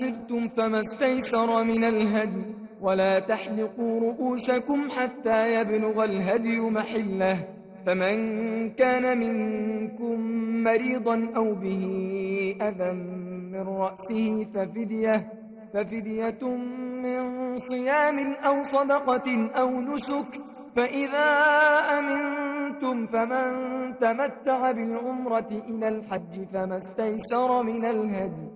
سرتم فما استيسر من الهدي ولا تحلقوا رؤوسكم حتى يبلغ الهدي محله فمن كان منكم مريضا أو به أذى من رأسه ففدية من صيام أو صدقة أو نسك فإذا أمنتم فمن تمتع بالعمرة إلى الحج فما استيسر من الهدي